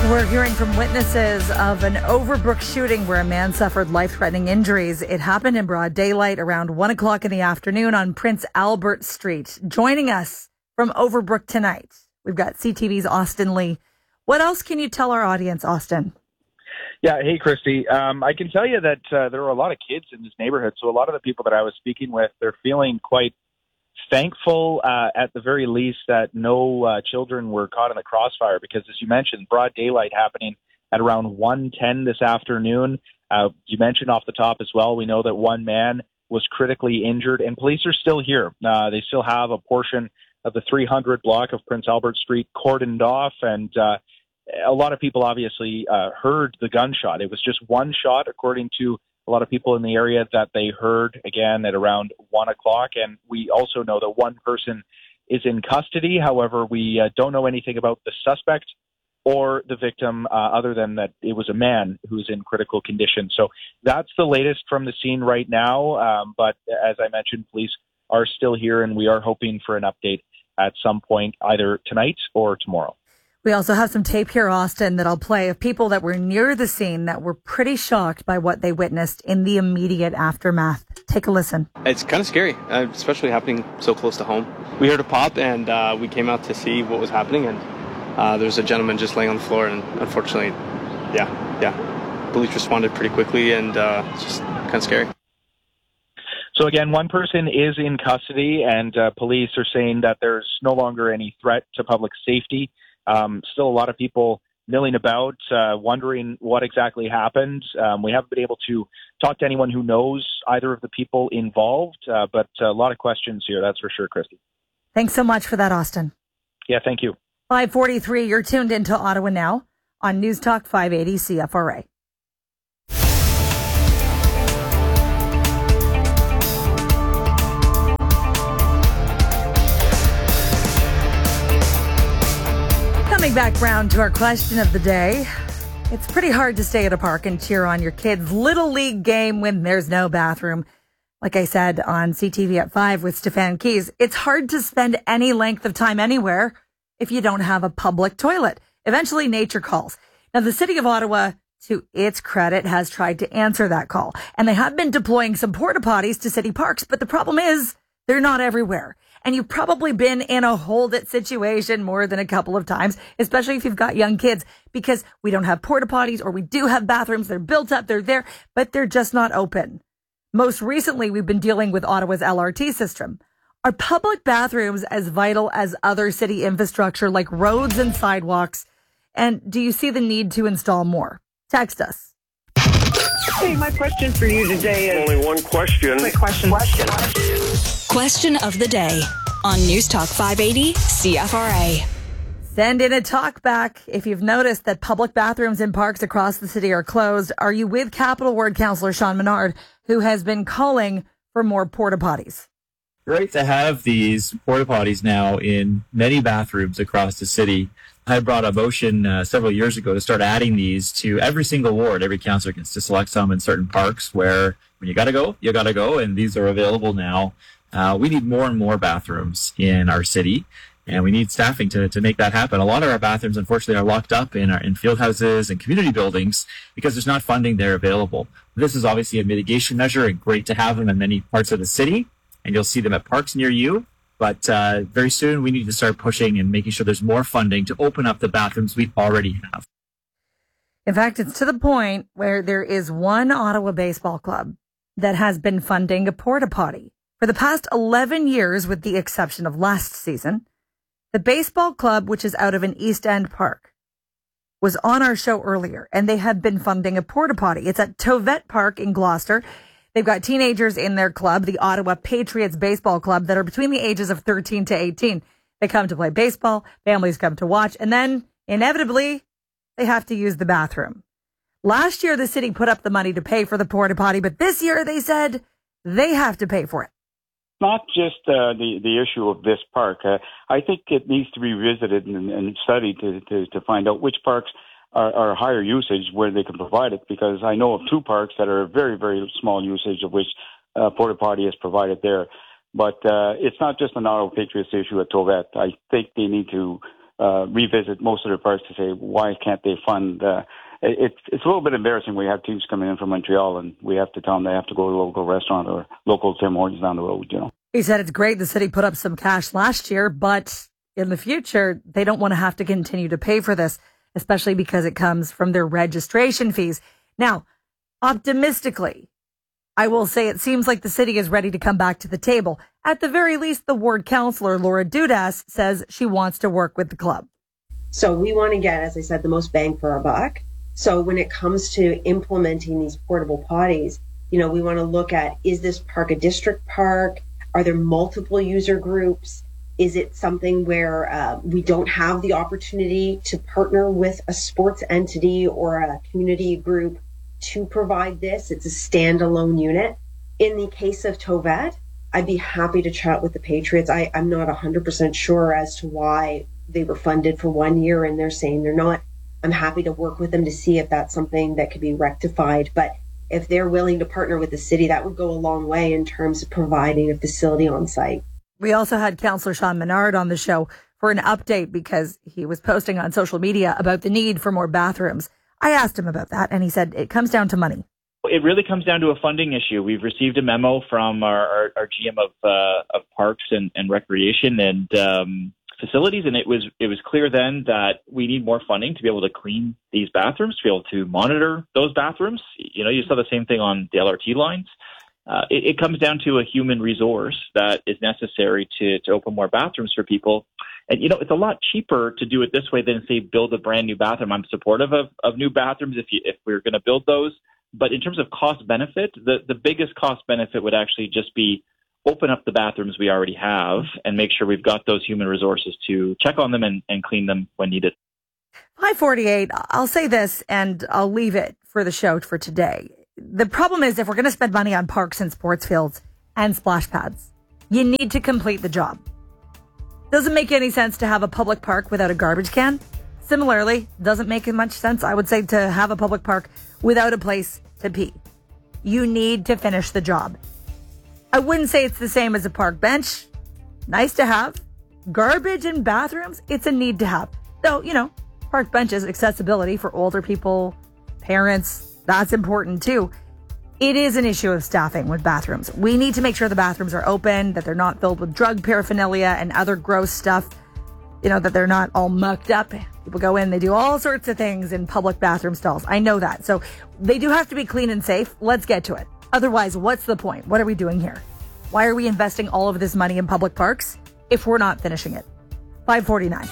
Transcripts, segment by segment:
We're hearing from witnesses of an Overbrook shooting where a man suffered life-threatening injuries. It happened in broad daylight around 1 o'clock in the afternoon on Prince Albert Street. Joining us from Overbrook tonight, we've got CTV's Austin Lee. What else can you tell our audience, Austin? Yeah, hey, Christy. I can tell you that there are a lot of kids in this neighborhood, so a lot of the people that I was speaking with, they're feeling quite thankful, at the very least, that no children were caught in the crossfire because, as you mentioned, broad daylight happening at around 1:10 this afternoon. You mentioned off the top as well, we know that one man was critically injured, and police are still here. They still have a portion of the 300 block of Prince Albert Street cordoned off, and a lot of people obviously heard the gunshot. It was just one shot, according to a lot of people in the area, that they heard again at around 1 o'clock. And we also know that one person is in custody. However, we don't know anything about the suspect or the victim other than that it was a man who's in critical condition. So that's the latest from the scene right now. But as I mentioned, police are still here, and we are hoping for an update at some point, either tonight or tomorrow. We also have some tape here, Austin, that I'll play of people that were near the scene that were pretty shocked by what they witnessed in the immediate aftermath. Take a listen. It's kind of scary, especially happening so close to home. We heard a pop, and we came out to see what was happening, and there's a gentleman just laying on the floor, and unfortunately, police responded pretty quickly, and it's just kind of scary. So again, one person is in custody, and police are saying that there's no longer any threat to public safety. Still a lot of people milling about, wondering what exactly happened. We haven't been able to talk to anyone who knows either of the people involved, but a lot of questions here, that's for sure, Christy. Thanks so much for that, Austin. Yeah, thank you. 5:43, you're tuned into Ottawa Now on News Talk 580 CFRA. Coming back round to our question of the day. It's pretty hard to stay at a park and cheer on your kids' Little League game when there's no bathroom. Like I said on CTV at 5 with Stefan Keys, it's hard to spend any length of time anywhere if you don't have a public toilet. Eventually, nature calls. Now, the City of Ottawa, to its credit, has tried to answer that call. And they have been deploying some porta potties to city parks. But the problem is they're not everywhere. And you've probably been in a hold it situation more than a couple of times, especially if you've got young kids, because we don't have porta potties, or we do have bathrooms. They're built up, they're there, but they're just not open. Most recently, we've been dealing with Ottawa's LRT system. Are public bathrooms as vital as other city infrastructure like roads and sidewalks? And do you see the need to install more? Text us. Hey, my question for you today is... Only one question. Quick question. Question of the day on News Talk 580 CFRA. Send in a talk back if you've noticed that public bathrooms in parks across the city are closed. Are you with Capital Ward Councillor Sean Menard, who has been calling for more porta potties? Great to have these porta potties now in many bathrooms across the city. I brought a motion several years ago to start adding these to every single ward. Every councillor gets to select some in certain parks where when you gotta go, and these are available now. We need more and more bathrooms in our city, and we need staffing to make that happen. A lot of our bathrooms, unfortunately, are locked up in field houses and community buildings because there's not funding there available. This is obviously a mitigation measure, and great to have them in many parts of the city, and you'll see them at parks near you. But very soon, we need to start pushing and making sure there's more funding to open up the bathrooms we already have. In fact, it's to the point where there is one Ottawa baseball club that has been funding a porta potty. For the past 11 years, with the exception of last season, the baseball club, which is out of an East End park, was on our show earlier, and they have been funding a porta potty. It's at Tovett Park in Gloucester. They've got teenagers in their club, the Ottawa Patriots Baseball Club, that are between the ages of 13 to 18. They come to play baseball, families come to watch, and then, inevitably, they have to use the bathroom. Last year, the city put up the money to pay for the porta potty, but this year they said they have to pay for it. Not just the issue of this park. I think it needs to be revisited and studied to find out which parks are higher usage where they can provide it, because I know of two parks that are very, very small usage of which porta potty is provided there. But it's not just an Ottawa Patriots issue at Tovett. I think they need to revisit most of their parks to say, why can't they fund? It's a little bit embarrassing. We have teams coming in from Montreal, and we have to tell them they have to go to a local restaurant or local Tim Hortons down the road. He said it's great the city put up some cash last year, but in the future, they don't want to have to continue to pay for this, especially because it comes from their registration fees. Now, optimistically, I will say it seems like the city is ready to come back to the table. At the very least, the ward councillor, Laura Dudas, says she wants to work with the club. So we want to get, as I said, the most bang for our buck. So when it comes to implementing these portable potties, we want to look at, is this park a district park? Are there multiple user groups? Is it something where we don't have the opportunity to partner with a sports entity or a community group to provide this? It's a standalone unit. In the case of Tovette, I'd be happy to chat with the Patriots. I'm not 100% sure as to why they were funded for 1 year and they're saying they're not. I'm happy to work with them to see if that's something that could be rectified. But if they're willing to partner with the city, that would go a long way in terms of providing a facility on site. We also had Councillor Sean Menard on the show for an update because he was posting on social media about the need for more bathrooms. I asked him about that, and he said it comes down to money. It really comes down to a funding issue. We've received a memo from our GM of Parks and Recreation and facilities, and it was clear then that we need more funding to be able to clean these bathrooms, to be able to monitor those bathrooms. You saw the same thing on the LRT lines. It comes down to a human resource that is necessary to open more bathrooms for people. And, it's a lot cheaper to do it this way than, say, build a brand new bathroom. I'm supportive of new bathrooms if we're going to build those. But in terms of cost benefit, the biggest cost benefit would actually just be open up the bathrooms we already have and make sure we've got those human resources to check on them and clean them when needed. 5:48, I'll say this and I'll leave it for the show for today. The problem is if we're going to spend money on parks and sports fields and splash pads, you need to complete the job. Doesn't make any sense to have a public park without a garbage can. Similarly, doesn't make much sense, I would say, to have a public park without a place to pee. You need to finish the job. I wouldn't say it's the same as a park bench. Nice to have. Garbage and bathrooms, it's a need to have. Though, park benches, accessibility for older people, parents, that's important too. It is an issue of staffing with bathrooms. We need to make sure the bathrooms are open, that they're not filled with drug paraphernalia and other gross stuff, that they're not all mucked up. People go in, they do all sorts of things in public bathroom stalls. I know that. So they do have to be clean and safe. Let's get to it. Otherwise, what's the point? What are we doing here? Why are we investing all of this money in public parks if we're not finishing it? 5:49.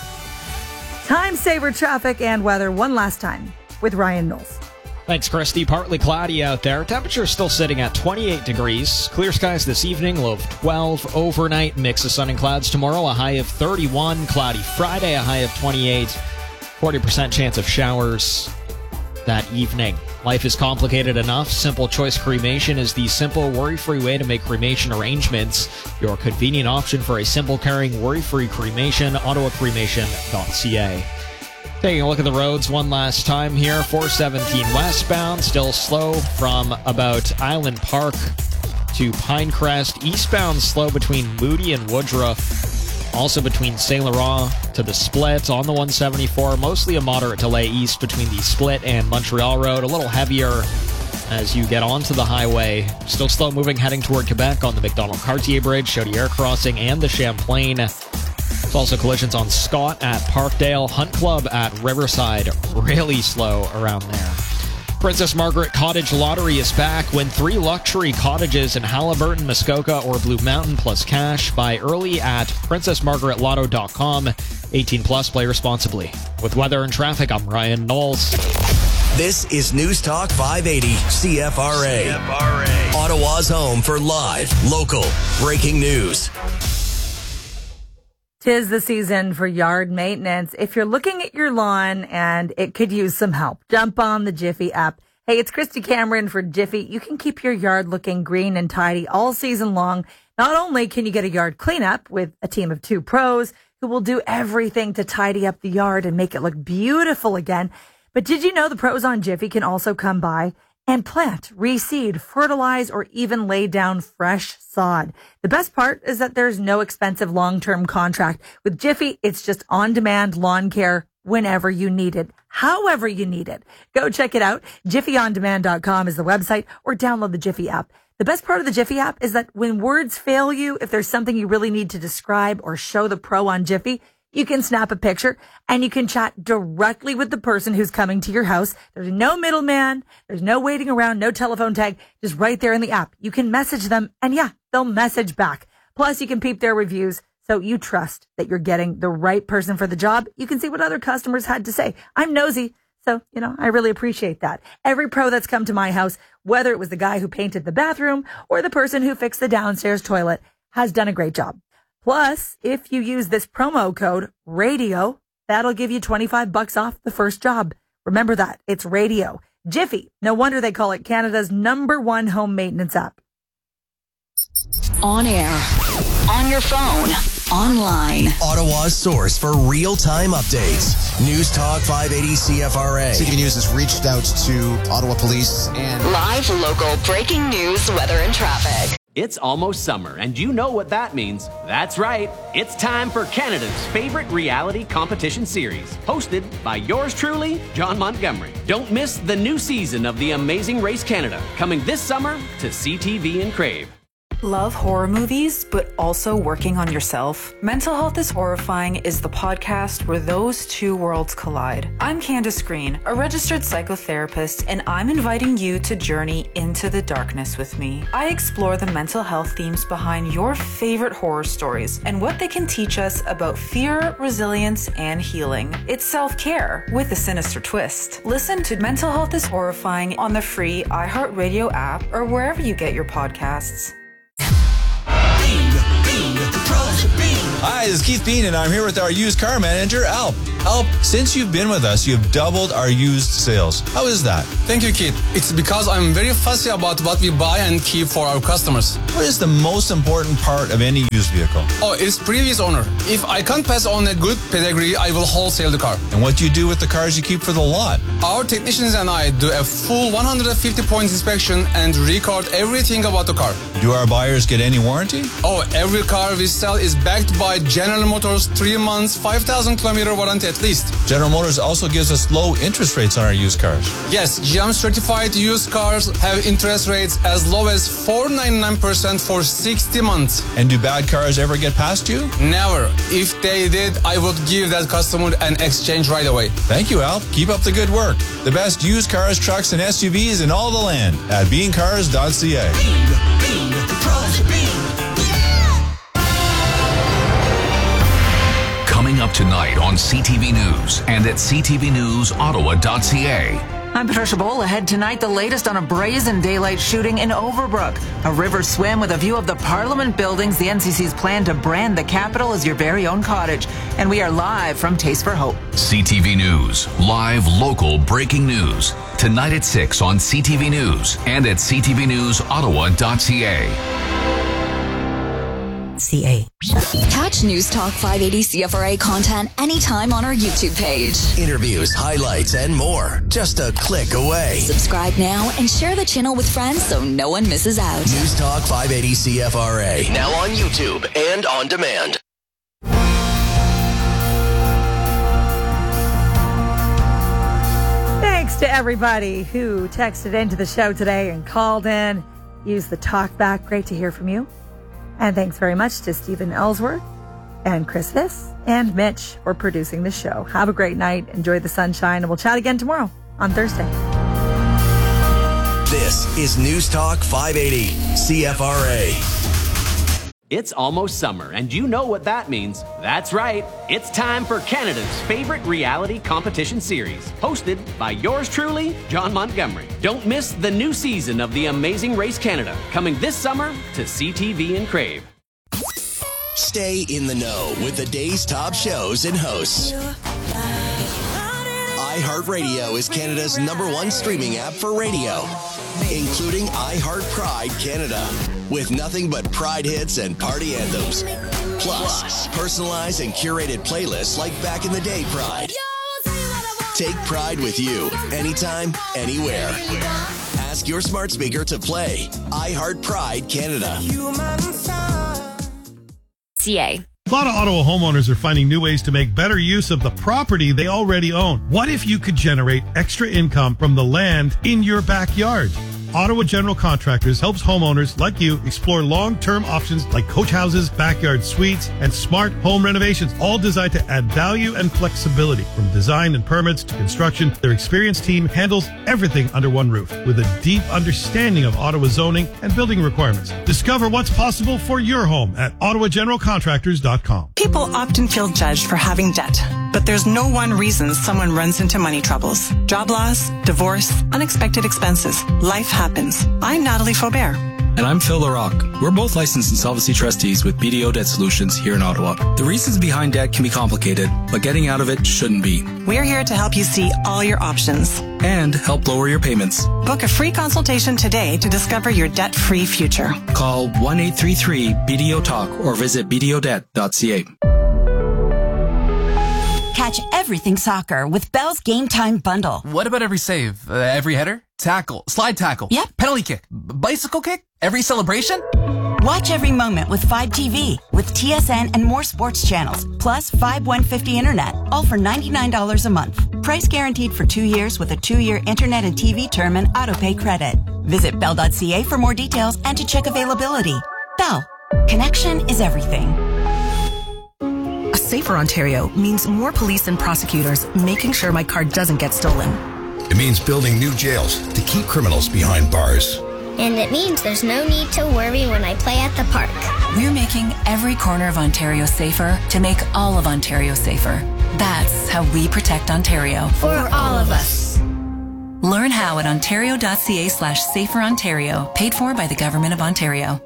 Time saver traffic and weather one last time with Ryan Knowles. Thanks, Christy. Partly cloudy out there. Temperature still sitting at 28 degrees. Clear skies this evening, low of 12. Overnight, mix of sun and clouds tomorrow, a high of 31. Cloudy Friday, a high of 28. 40% chance of showers that evening. Life is complicated enough. Simple Choice Cremation is the simple, worry-free way to make cremation arrangements. Your convenient option for a simple, caring, worry-free cremation. OttawaCremation.ca. Taking a look at the roads one last time here. 417 westbound, still slow from about Island Park to Pinecrest. Eastbound slow between Moody and Woodruff. Also between St. Laurent to the Split on the 174. Mostly a moderate delay east between the Split and Montreal Road. A little heavier as you get onto the highway. Still slow moving heading toward Quebec on the McDonald-Cartier Bridge, Chaudière Crossing, and the Champlain. There's also collisions on Scott at Parkdale, Hunt Club at Riverside. Really slow around there. Princess Margaret Cottage Lottery is back. Win 3 luxury cottages in Halliburton, Muskoka, or Blue Mountain plus cash. Buy early at princessmargaretlotto.com. 18 plus, play responsibly. With weather and traffic, I'm Ryan Knowles. This is News Talk 580 CFRA. Ottawa's home for live, local, breaking news. 'Tis the season for yard maintenance. If you're looking at your lawn and it could use some help, jump on the Jiffy app. Hey, it's Christy Cameron for Jiffy. You can keep your yard looking green and tidy all season long. Not only can you get a yard cleanup with a team of 2 pros who will do everything to tidy up the yard and make it look beautiful again, but did you know the pros on Jiffy can also come by and plant, reseed, fertilize, or even lay down fresh sod. The best part is that there's no expensive long-term contract. With Jiffy, it's just on-demand lawn care whenever you need it, however you need it. Go check it out. JiffyOnDemand.com is the website, or download the Jiffy app. The best part of the Jiffy app is that when words fail you, if there's something you really need to describe or show the pro on Jiffy, you can snap a picture and you can chat directly with the person who's coming to your house. There's no middleman. There's no waiting around, no telephone tag, just right there in the app. You can message them and yeah, they'll message back. Plus you can peep their reviews so you trust that you're getting the right person for the job. You can see what other customers had to say. I'm nosy. So, I really appreciate that. Every pro that's come to my house, whether it was the guy who painted the bathroom or the person who fixed the downstairs toilet, has done a great job. Plus, if you use this promo code RADIO, that'll give you $25 off the first job. Remember that. It's Radio. Jiffy. No wonder they call it Canada's #1 home maintenance app. On air, on your phone, online. Ottawa's source for real-time updates. News Talk 580 CFRA. CTV News has reached out to Ottawa Police and live local breaking news, weather, and traffic. It's almost summer, and you know what that means. That's right. It's time for Canada's favorite reality competition series, hosted by yours truly, John Montgomery. Don't miss the new season of The Amazing Race Canada, coming this summer to CTV and Crave. Love horror movies, but also working on yourself? Mental Health is Horrifying is the podcast where those two worlds collide. I'm Candace Green, a registered psychotherapist, and I'm inviting you to journey into the darkness with me. I explore the mental health themes behind your favorite horror stories and what they can teach us about fear, resilience, and healing. It's self-care with a sinister twist. Listen to Mental Health is Horrifying on the free iHeartRadio app or wherever you get your podcasts. Hi, this is Keith Bean, and I'm here with our used car manager, Alp. Alp, since you've been with us, you've doubled our used sales. How is that? Thank you, Keith. It's because I'm very fussy about what we buy and keep for our customers. What is the most important part of any used vehicle? Oh, it's previous owner. If I can't pass on a good pedigree, I will wholesale the car. And what do you do with the cars you keep for the lot? Our technicians and I do a full 150-point inspection and record everything about the car. Do our buyers get any warranty? Oh, every car we sell is backed by General Motors 3 months, 5,000 kilometer warranty at least. General Motors also gives us low interest rates on our used cars. Yes, GM certified used cars have interest rates as low as 4.99% for 60 months. And do bad cars ever get past you? Never. If they did, I would give that customer an exchange right away. Thank you, Al. Keep up the good work. The best used cars, trucks, and SUVs in all the land at beancars.ca. Coming up tonight on CTV News and at ctvnewsottawa.ca. I'm Patricia Bowl. Ahead tonight, the latest on a brazen daylight shooting in Overbrook. A river swim with a view of the Parliament buildings. The NCC's plan to brand the capital as your very own cottage. And we are live from Taste for Hope. CTV News, live local breaking news. Tonight at 6 on CTV News and at ctvnewsottawa.ca. Catch News Talk 580 CFRA content anytime on our YouTube page. Interviews, highlights, and more. Just a click away. Subscribe now and share the channel with friends so no one misses out. News Talk 580 CFRA. Now on YouTube and on demand. Thanks to everybody who texted into the show today and called in. Used the talk back. Great to hear from you. And thanks very much to Stephen Ellsworth and Chris Viss and Mitch for producing the show. Have a great night. Enjoy the sunshine. And we'll chat again tomorrow on Thursday. This is News Talk 580 CFRA. It's almost summer, and you know what that means. That's right. It's time for Canada's favorite reality competition series, hosted by yours truly, John Montgomery. Don't miss the new season of The Amazing Race Canada, coming this summer to CTV and Crave. Stay in the know with the day's top shows and hosts. iHeartRadio is Canada's #1 streaming app for radio, including iHeart Pride Canada, with nothing but Pride hits and party anthems. Plus, personalized and curated playlists like Back in the Day Pride. Take Pride with you, anytime, anywhere. Ask your smart speaker to play iHeart Pride Canada. CA. A lot of Ottawa homeowners are finding new ways to make better use of the property they already own. What if you could generate extra income from the land in your backyard? Ottawa General Contractors helps homeowners like you explore long-term options like coach houses, backyard suites, and smart home renovations, all designed to add value and flexibility. From design and permits to construction, their experienced team handles everything under one roof with a deep understanding of Ottawa zoning and building requirements. Discover what's possible for your home at ottawageneralcontractors.com. People often feel judged for having debt, but there's no one reason someone runs into money troubles. Job loss, divorce, unexpected expenses. Life happens. I'm Natalie Faubert. And I'm Phil LaRocque. We're both licensed insolvency trustees with BDO Debt Solutions here in Ottawa. The reasons behind debt can be complicated, but getting out of it shouldn't be. We're here to help you see all your options. And help lower your payments. Book a free consultation today to discover your debt-free future. Call 1-833-BDO-TALK or visit bdodebt.ca. Catch everything soccer with Bell's Game Time Bundle. What about every save? Every header? Tackle? Slide tackle? Yep. Penalty kick? Bicycle kick? Every celebration? Watch every moment with 5TV, with TSN and more sports channels, plus 5150 internet, all for $99 a month. Price guaranteed for 2 years with a 2-year internet and TV term and autopay credit. Visit bell.ca for more details and to check availability. Bell. Connection is everything. A safer Ontario means more police and prosecutors making sure my car doesn't get stolen. It means building new jails to keep criminals behind bars. And it means there's no need to worry when I play at the park. We're making every corner of Ontario safer to make all of Ontario safer. That's how we protect Ontario. For all of us. Learn how at ontario.ca/saferontario, paid for by the Government of Ontario.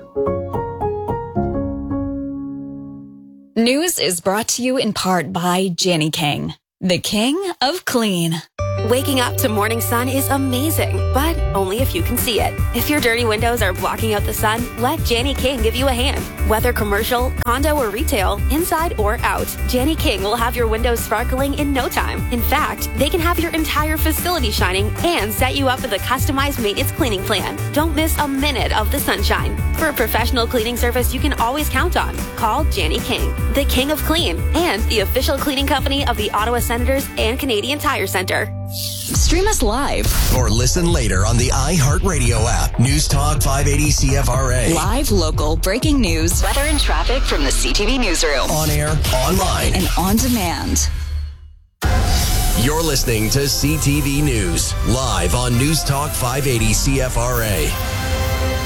News is brought to you in part by Jenny King, the king of clean. Waking up to morning sun is amazing, but only if you can see it. If your dirty windows are blocking out the sun, let Jenny King give you a hand. Whether commercial, condo, or retail, inside or out, Jenny King will have your windows sparkling in no time. In fact, they can have your entire facility shining and set you up with a customized maintenance cleaning plan. Don't miss a minute of the sunshine. For a professional cleaning service you can always count on, call Jenny King, the king of clean, and the official cleaning company of the Ottawa Senators and Canadian Tire Centre. Stream us live or listen later on the iHeartRadio app. News Talk 580 CFRA. Live, local, breaking news, weather and traffic from the CTV newsroom. On air, online, and on demand. You're listening to CTV News, live on News Talk 580 CFRA.